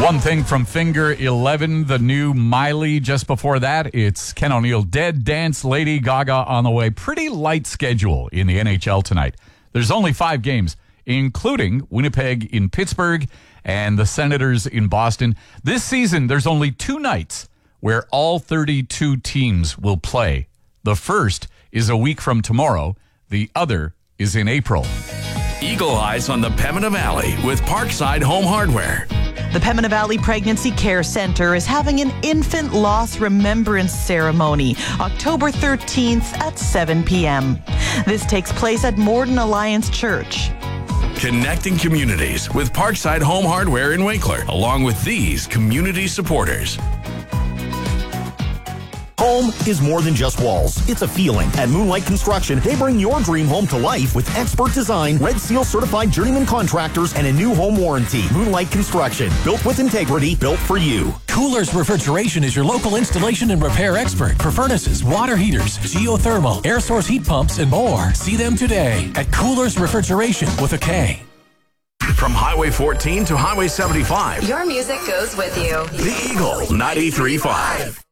One Thing from Finger 11, the new Miley. Just before that, it's Ken O'Neill, Dead Dance, Lady Gaga on the way. Pretty light schedule in the NHL tonight. There's only 5 games, including Winnipeg in Pittsburgh and the Senators in Boston. This season, there's only 2 nights where all 32 teams will play. The first is a week from tomorrow. The other is in April. Eagle Eyes on the Pembina Valley with Parkside Home Hardware. The Pembina Valley Pregnancy Care Centre is having an infant loss remembrance ceremony October 13th at 7 p.m. This takes place at Morden Alliance Church. Connecting communities with Parkside Home Hardware in Winkler, along with these community supporters. Home is more than just walls. It's a feeling. At Moonlight Construction, they bring your dream home to life with expert design, Red Seal certified journeyman contractors, and a new home warranty. Moonlight Construction, built with integrity, built for you. Coolers Refrigeration is your local installation and repair expert for furnaces, water heaters, geothermal, air source heat pumps, and more. See them today at Coolers Refrigeration with a K. From Highway 14 to Highway 75. Your music goes with you. The Eagle 93.5.